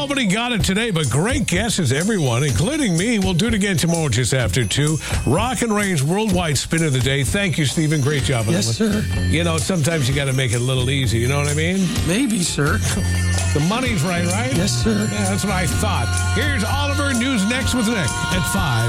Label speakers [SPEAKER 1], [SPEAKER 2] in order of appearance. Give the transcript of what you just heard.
[SPEAKER 1] Nobody got it today, but great guesses, everyone, including me. We'll do it again tomorrow just after 2. Rock and Range Worldwide Spin of the Day. Thank you, Stephen. Great job.
[SPEAKER 2] Yes, sir.
[SPEAKER 1] You know, sometimes you got to make it a little easy. You know what I mean?
[SPEAKER 2] Maybe, sir.
[SPEAKER 1] The money's right?
[SPEAKER 2] Yes, sir.
[SPEAKER 1] Yeah, that's what I thought. Here's Oliver. News next with Nick at 5.